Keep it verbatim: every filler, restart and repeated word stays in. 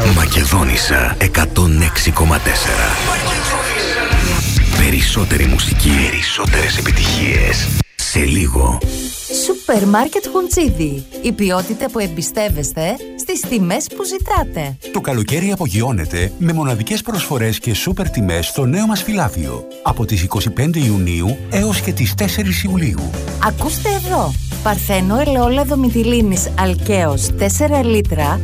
Μακεδόνισσα εκατόν έξι κόμμα τέσσερα. Περισσότερη μουσική, περισσότερες επιτυχίες. Σε λίγο. Σούπερ Μάρκετ Χουντσίδι. Η ποιότητα που εμπιστεύεστε στις τιμές που ζητάτε. Το καλοκαίρι απογειώνεται με μοναδικές προσφορές και σούπερ τιμές στο νέο μας φυλάδιο. Από τις είκοσι πέντε Ιουνίου έως και τις τέσσερις Ιουλίου. Ακούστε εδώ. Παρθένο ελαιόλαδο μυτιλίνης Αλκαίος τέσσερα λίτρα